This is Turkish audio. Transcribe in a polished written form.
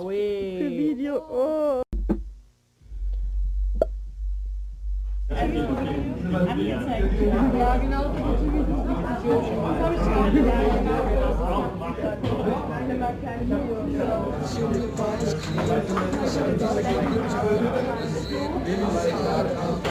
Für Video. Oh. Ja, genau. Das habe ich